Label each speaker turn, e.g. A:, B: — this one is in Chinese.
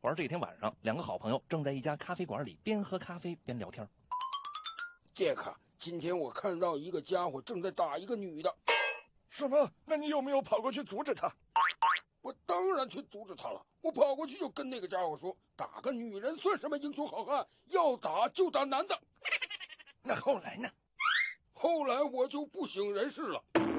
A: 话这天晚上，两个好朋友正在一家咖啡馆里边喝咖啡边聊天。
B: 杰克，今天我看到一个家伙正在打一个女的。
C: 什么？那你有没有跑过去阻止他？
B: 我当然去阻止他了。我跑过去就跟那个家伙说，打个女人算什么英雄好汉，要打就打男的。
C: 那后来呢？
B: 后来我就不省人事了。